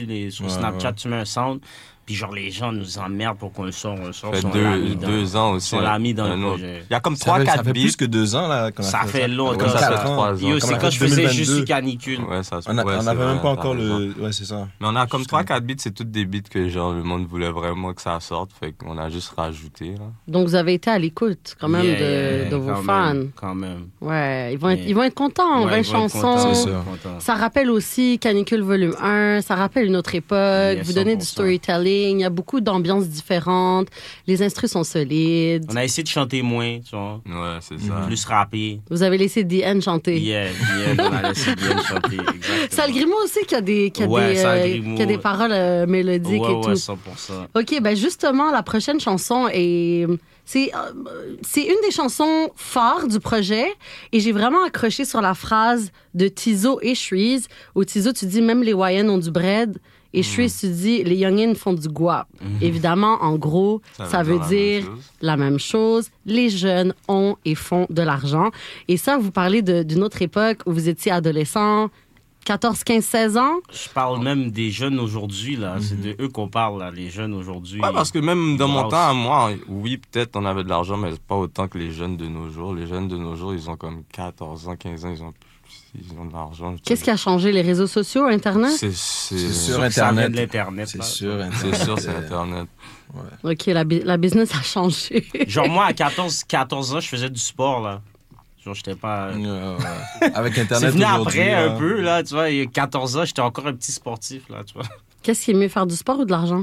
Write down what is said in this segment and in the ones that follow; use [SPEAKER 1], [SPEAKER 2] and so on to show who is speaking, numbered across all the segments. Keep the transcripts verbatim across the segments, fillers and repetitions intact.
[SPEAKER 1] les, sur
[SPEAKER 2] Ouais,
[SPEAKER 1] Snapchat,
[SPEAKER 2] ouais.
[SPEAKER 1] tu mets un sound, puis genre les gens nous emmerdent pour qu'on le sorte, on le sort.
[SPEAKER 3] Ça fait
[SPEAKER 1] on l'a
[SPEAKER 3] deux,
[SPEAKER 1] mis dans-
[SPEAKER 3] deux ans aussi.
[SPEAKER 1] on l'a
[SPEAKER 3] hein.
[SPEAKER 1] mis dans
[SPEAKER 3] Un
[SPEAKER 1] le
[SPEAKER 3] autre.
[SPEAKER 1] projet.
[SPEAKER 3] Il y a comme
[SPEAKER 2] Ça
[SPEAKER 3] trois,
[SPEAKER 2] fait, ça
[SPEAKER 3] quatre
[SPEAKER 2] fait
[SPEAKER 3] beats.
[SPEAKER 2] plus que deux ans là, qu'on a
[SPEAKER 1] Ça
[SPEAKER 2] fait
[SPEAKER 1] fait longtemps.
[SPEAKER 3] Ouais, ça
[SPEAKER 1] ça.
[SPEAKER 3] fait trois ans.
[SPEAKER 1] Yo,
[SPEAKER 2] Comme
[SPEAKER 1] c'est
[SPEAKER 2] on a
[SPEAKER 1] quand
[SPEAKER 2] fait
[SPEAKER 1] je faisais
[SPEAKER 2] deux mille vingt-deux.
[SPEAKER 1] juste canicule.
[SPEAKER 3] Ouais, ça se
[SPEAKER 2] On a-
[SPEAKER 3] ouais,
[SPEAKER 2] on
[SPEAKER 3] c'est
[SPEAKER 2] n'avait
[SPEAKER 3] vrai,
[SPEAKER 2] même pas
[SPEAKER 3] t'as
[SPEAKER 2] encore
[SPEAKER 3] raison.
[SPEAKER 2] le... Ouais, c'est ça.
[SPEAKER 3] Mais on a comme
[SPEAKER 2] Juste
[SPEAKER 3] trois,
[SPEAKER 2] comme-
[SPEAKER 3] quatre beats, c'est toutes des beats que genre le monde voulait vraiment que ça sorte. Fait qu'on a juste rajouté, là.
[SPEAKER 4] Donc, vous avez été à l'écoute quand même
[SPEAKER 1] Yeah,
[SPEAKER 4] de,
[SPEAKER 1] yeah,
[SPEAKER 4] de vos
[SPEAKER 1] quand
[SPEAKER 4] fans.
[SPEAKER 1] même, quand même.
[SPEAKER 4] Ouais, ils vont, être,
[SPEAKER 1] Yeah.
[SPEAKER 4] ils vont être contents.
[SPEAKER 1] Ouais,
[SPEAKER 4] vingt
[SPEAKER 1] ils vont être
[SPEAKER 4] chansons.
[SPEAKER 1] contents,
[SPEAKER 2] C'est
[SPEAKER 1] ils vont
[SPEAKER 2] ça.
[SPEAKER 1] être contents.
[SPEAKER 4] Ça rappelle aussi Canicule Volume un, ça rappelle une autre époque,
[SPEAKER 1] Yeah,
[SPEAKER 4] vous donnez du
[SPEAKER 1] cent pour cent.
[SPEAKER 4] storytelling, il y a beaucoup d'ambiances différentes, les instrus sont solides.
[SPEAKER 1] On a essayé de chanter moins, tu vois.
[SPEAKER 3] Ouais, c'est ça.
[SPEAKER 1] Plus rapper.
[SPEAKER 4] Vous avez laissé D N chanter.
[SPEAKER 1] Yeah, yeah, on a laissé bien chanter, exactement.
[SPEAKER 4] Salgrimo aussi qui a des, qui a
[SPEAKER 1] Ouais,
[SPEAKER 4] des, euh,
[SPEAKER 1] Salgrimo.
[SPEAKER 4] qui a des paroles euh, mélodiques
[SPEAKER 1] Ouais,
[SPEAKER 4] et
[SPEAKER 1] ouais,
[SPEAKER 4] tout.
[SPEAKER 1] cent pour cent.
[SPEAKER 4] OK, ben justement, la prochaine chanson est... C'est, euh, c'est une des chansons phares du projet et j'ai vraiment accroché sur la phrase de Tizo et Shreeze où Tizo, tu dis même les Wayans ont du bread et Shreeze, tu dis les youngins font du guap. Évidemment, en gros, ça,
[SPEAKER 3] Ça
[SPEAKER 4] veut
[SPEAKER 3] veut dire
[SPEAKER 4] dire
[SPEAKER 3] la même chose.
[SPEAKER 4] la même chose. Les jeunes ont et font de l'argent. Et ça, vous parlez de- d'une autre époque où vous étiez adolescent, quatorze, quinze, seize ans.
[SPEAKER 1] Je parle même des jeunes aujourd'hui, là. C'est de eux qu'on parle, là, les jeunes aujourd'hui.
[SPEAKER 3] Ouais, parce que même dans mon
[SPEAKER 1] Wow.
[SPEAKER 3] temps, à moi, oui, peut-être on avait de l'argent, mais pas autant que les jeunes de nos jours. Les jeunes de nos jours, ils ont comme quatorze ans, quinze ans, ils ont, ils ont de l'argent.
[SPEAKER 4] Qu'est-ce qui a changé? Les réseaux sociaux, Internet?
[SPEAKER 3] C'est
[SPEAKER 2] C'est
[SPEAKER 3] c'est-
[SPEAKER 2] sur
[SPEAKER 1] Ça vient
[SPEAKER 2] Internet.
[SPEAKER 1] de l'Internet,
[SPEAKER 2] C'est
[SPEAKER 1] là.
[SPEAKER 2] sûr,
[SPEAKER 3] c'est
[SPEAKER 2] Internet.
[SPEAKER 3] sûr, c'est Internet.
[SPEAKER 4] OK, la, bu- la business a changé.
[SPEAKER 1] Genre, moi, à quatorze, quatorze ans, je faisais du sport, là. Genre, j'étais pas...
[SPEAKER 2] Ouais, ouais. Avec
[SPEAKER 1] C'est
[SPEAKER 2] Internet
[SPEAKER 1] venu
[SPEAKER 2] aujourd'hui,
[SPEAKER 1] après,
[SPEAKER 2] là.
[SPEAKER 1] un peu, là, tu vois. Il y a quatorze ans, j'étais encore un petit sportif, là, tu vois.
[SPEAKER 4] Qu'est-ce qui est mieux, faire du sport ou de l'argent?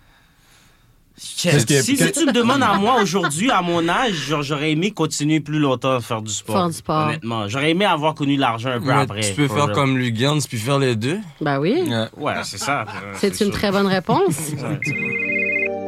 [SPEAKER 2] Qu'est-ce qui est-
[SPEAKER 1] Si, si tu me demandes à moi aujourd'hui, à mon âge, genre, j'aurais aimé continuer plus longtemps à faire du sport.
[SPEAKER 4] Faire du sport.
[SPEAKER 1] Honnêtement. J'aurais aimé avoir connu l'argent un peu
[SPEAKER 3] Mais
[SPEAKER 1] après.
[SPEAKER 3] tu peux
[SPEAKER 1] Pour
[SPEAKER 3] faire
[SPEAKER 1] le-
[SPEAKER 3] comme Lugans, puis faire les deux.
[SPEAKER 4] Ben oui.
[SPEAKER 2] Ouais.
[SPEAKER 1] Ouais, c'est ça.
[SPEAKER 4] C'est une
[SPEAKER 1] sûr.
[SPEAKER 4] très bonne réponse.
[SPEAKER 1] Ouais.